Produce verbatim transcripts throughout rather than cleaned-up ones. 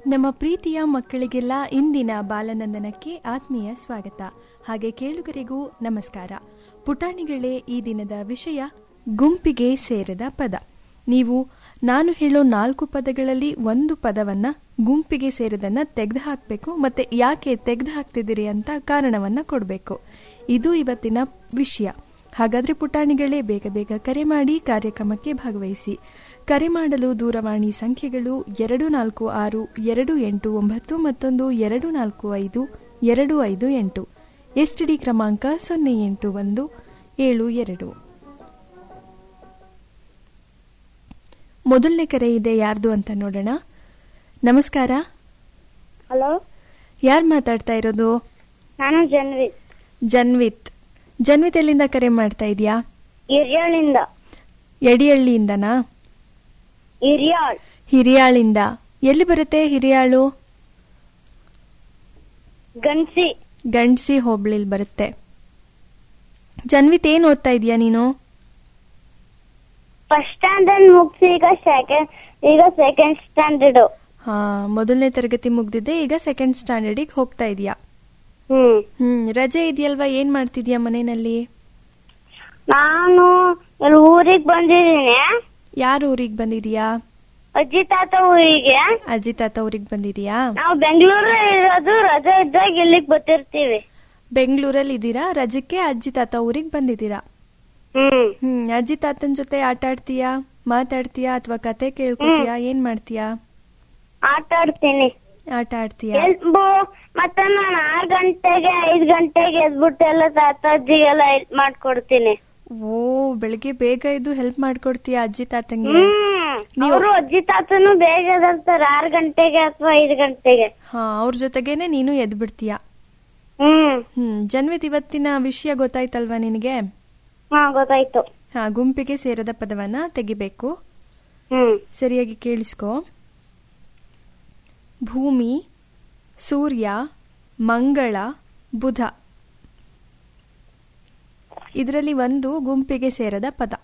ನಮ್ಮ ಪ್ರೀತಿಯ ಮಕ್ಕಳಿಗೆಲ್ಲ ಇಂದಿನ ಬಾಲನಂದನಕ್ಕೆ ಆತ್ಮೀಯ ಸ್ವಾಗತ. ಹಾಗೆ ಕೇಳುಗರಿಗೂ ನಮಸ್ಕಾರ. ಪುಟಾಣಿಗಳೇ, ಈ ದಿನದ ವಿಷಯ ಗುಂಪಿಗೆ ಸೇರದ ಪದ. ನೀವು ನಾನು ಹೇಳೋ ನಾಲ್ಕು ಪದಗಳಲ್ಲಿ ಒಂದು ಪದವನ್ನ ಗುಂಪಿಗೆ ಸೇರದನ್ನ ತೆಗೆದು ಹಾಕಬೇಕು. ಮತ್ತೆ ಯಾಕೆ ತೆಗೆದು ಹಾಕ್ತಿದ್ದೀರಿ ಅಂತ ಕಾರಣವನ್ನ ಕೊಡಬೇಕು. ಇದು ಇವತ್ತಿನ ವಿಷಯ. ಹಾಗಾದ್ರೆ ಪುಟಾಣಿಗಳೇ, ಬೇಗ ಬೇಗ ಕರೆ ಮಾಡಿ ಕಾರ್ಯಕ್ರಮಕ್ಕೆ ಭಾಗವಹಿಸಿ. ಕರೆ ಮಾಡಲು ದೂರವಾಣಿ ಸಂಖ್ಯೆಗಳು ಎರಡು ನಾಲ್ಕು ಆರು ಎರಡು ಎಂಟು ಒಂಬತ್ತು ಮತ್ತೊಂದು ಎರಡು ನಾಲ್ಕು ಐದು ಎರಡು ಐದು ಎಂಟು. ಎಸ್ಟಿಡಿ ಕ್ರಮಾಂಕ ಸೊನ್ನೆ ಎಂಟು ಒಂದು ಏಳು ಎರಡು. ಮೊದಲನೇ ಕರೆ ಇದೆ, ಯಾರ್ದು ಅಂತ ನೋಡೋಣ. ನಮಸ್ಕಾರ. ಹಲೋ, ಯಾರು ಮಾತಾಡ್ತಾ ಇರೋದು? ನಾನು ಜನ್ವಿತ್. ಜನ್ವಿತ್ ಜನ್ವಿತ್ ಎಲ್ಲಿಂದ ಕರೆ ಮಾಡ್ತಾ ಇದೀಯಾ? ಹಿರಿಯಾಳಿಂದ. ಯಡಿಹಳ್ಳಿಯಿಂದನಾ? ಹಿರಿಯಾಳ್. ಹಿರಿಯಾಳಿಂದ. ಎಲ್ಲಿ ಬರುತ್ತೆ ಹಿರಿಯಾಳು? ಗನ್ಸಿ. ಗಂಡ್ಸಿ ಹೋಬಳಿಲ್ ಬರುತ್ತೆ. ಜನ್ವಿತ್, ಏನ್ ಓದ್ತಾ ಇದೀಯಾ ನೀನು? ಫಸ್ಟ್ ಸ್ಟ್ಯಾಂಡರ್ಡ್ ಮುಗಿಸಿ ಈಗ ಸೆಕೆಂಡ್ ಈಗ ಸೆಕೆಂಡ್ ಸ್ಟ್ಯಾಂಡರ್ಡ್. ಹಾ, ಮೊದಲನೇ ತರಗತಿ ಮುಗ್ದಿದೆ, ಈಗ ಸೆಕೆಂಡ್ ಸ್ಟ್ಯಾಂಡರ್ಡಿಗೆ ಹೋಗ್ತಾ ಇದೀಯಾ? ಹ್ಮ್ ಹ್ಮ್ ರಜೆ ಇದೆಯಲ್ವಾ, ಏನ್ ಮಾಡ್ತಿದ್ಯಾ ಮನೆಯಲ್ಲಿ? ನಾನು ಊರಿಗೆ ಬಂದಿದ್ದೀನಿ. ಯಾರು ಊರಿಗೆ ಬಂದಿದೀಯಾ? ಅಜ್ಜಿ ತಾತ ಊರಿಗೆ. ಅಜ್ಜಿ ತಾತ ಊರಿಗೆ ಬಂದಿದೀಯಾ? ನಾವು ಬೆಂಗಳೂರು ಇರೋದು, ರಜೆ ಇದ್ದಾಗ ಇಲ್ಲಿಗೆ ಬರ್ತಿರ್ತೀವಿ. ಬೆಂಗಳೂರಲ್ಲಿ ಇದ್ದೀರಾ, ರಜಕ್ಕೆ ಅಜ್ಜಿ ತಾತ ಊರಿಗೆ ಬಂದಿದ್ದೀರಾ? ಹ್ಮ್ ಹ್ಮ್ ಅಜ್ಜಿ ತಾತನ್ ಜೊತೆ ಆಟ ಆಡ್ತೀಯಾ, ಮಾತಾಡ್ತೀಯಾ, ಅಥವಾ ಕತೆ ಕೇಳ್ಕೊತೀಯಾ? ಏನ್ ಮಾಡ್ತೀಯಾ? ಆಟ ಆಡ್ತೀನಿ. ಆಟ ಆಡ್ತೀಯಾ? ಮತ್ತೆ ನಾನು ಆರು ಗಂಟೆಗೆ ಐದು ಗಂಟೆಗೆ ಎದ್ಬಿಟ್ಟು ಎಲ್ಲ ತಾತ ಅಜ್ಜಿಗೆಲ್ಲ ಹೆಲ್ಪ್ ಮಾಡ್ಕೊಡ್ತೀನಿ. ಓ, ಬೆಳಿಗ್ಗೆ ಬೇಗ ಎದ್ದು ಹೆಲ್ಪ್ ಮಾಡ್ಕೊಡ್ತೀಯಾ ಅಜ್ಜಿ ತಾತಂಗೆ? ಅವರು ಅಜ್ಜಿ ತಾತನು ಬೇಗ ಎದ್ದೇಳ್ತಾರೆ, ಆರು ಗಂಟೆಗೆ ಅಥವಾ ಐದು ಗಂಟೆಗೆ. ಹಾ, ಅವ್ರ ಜೊತೆಗೇನೆ ನೀನು ಎದ್ ಬಿಡ್ತೀಯಾ? ಹ್ಮ್ ಹ್ಮ್ ಜನ್ವಿತ್, ಇವತ್ತಿನ ವಿಷಯ ಗೊತ್ತಾಯ್ತಲ್ವಾ ನಿನಗೆ? ಹಾ, ಗೊತ್ತಾಯ್ತು. ಹಾ, ಗುಂಪಿಗೆ ಸೇರದ ಪದವನ್ನ ತೆಗಿಬೇಕು. ಹ್ಮ್ ಸರಿಯಾಗಿ ಕೇಳಿಸ್ಕೊ. ಭೂಮಿ, ಸೂರ್ಯ, ಮಂಗಳ, ಬುಧ, ಇದರಲ್ಲಿ ಒಂದು ಗುಂಪಿಗೆ ಸೇರದ ಪದ.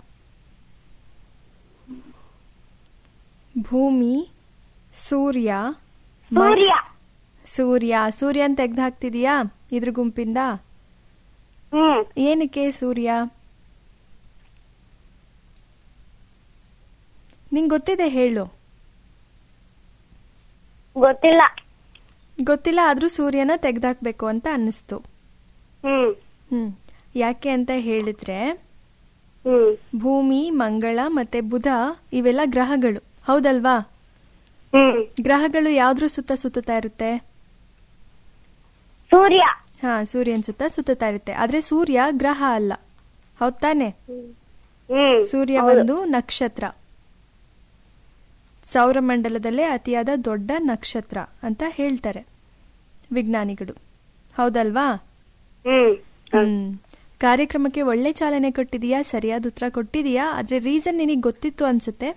ಭೂಮಿ, ಸೂರ್ಯ, ಸೂರ್ಯ. ಸೂರ್ಯ ಸೂರ್ಯ ಅಂತ ತೆಗ್ದು ಹಾಕ್ತಿದೀಯಾ ಇದ್ರ ಗುಂಪಿಂದ? ಹ್ಮ್ ಏನಕ್ಕೆ ಸೂರ್ಯ? ನಿಂಗ್ ಗೊತ್ತಿದೆ, ಹೇಳು. ಗೊತ್ತಿಲ್ಲ. ಗೊತ್ತಿಲ್ಲ, ಆದ್ರೂ ಸೂರ್ಯನ ತೆಗ್ದಾಕ್ಬೇಕು ಅಂತ ಅನ್ನಿಸ್ತು. ಹ್ಮ್ ಹ್ಮ್ ಯಾಕೆ ಅಂತ ಹೇಳಿದ್ರೆ, ಹ್ಮ್ ಭೂಮಿ, ಮಂಗಳ ಮತ್ತೆ ಬುಧ ಇವೆಲ್ಲ ಗ್ರಹಗಳು, ಹೌದಲ್ವಾ? ಹ್ಮ್ ಗ್ರಹಗಳು ಯಾವ್ದ್ರ ಸುತ್ತ ಸುತ್ತುತ್ತಾ ಇರುತ್ತೆ? ಸೂರ್ಯ. ಹಾ, ಸೂರ್ಯನ್ ಸುತ್ತ ಸುತ್ತುತ್ತಾ ಇರುತ್ತೆ. ಆದ್ರೆ ಸೂರ್ಯ ಗ್ರಹ ಅಲ್ಲ, ಹೌದ್ ತಾನೆ? ಹ್ಮ್ ಸೂರ್ಯ ಒಂದು ನಕ್ಷತ್ರ, ಸೌರಮಂಡಲದಲ್ಲೇ ಅತಿಯಾದ ದೊಡ್ಡ ನಕ್ಷತ್ರ ಅಂತ ಹೇಳ್ತಾರೆ ವಿಜ್ಞಾನಿಗಳು, ಹೌದಲ್ವಾ? ಹ್ಮ್ ಹ್ಮ್ ಕಾರ್ಯಕ್ರಮಕ್ಕೆ ಒಳ್ಳೆ ಚಾಲನೆ ಕೊಟ್ಟಿದೀಯಾ, ಸರಿಯಾದ ಉತ್ತರ ಕೊಟ್ಟಿದೀಯಾ. ಆದ್ರೆ ರೀಸನ್ ನಿನಗೆ ಗೊತ್ತಿತ್ತು ಅನ್ಸುತ್ತೆ.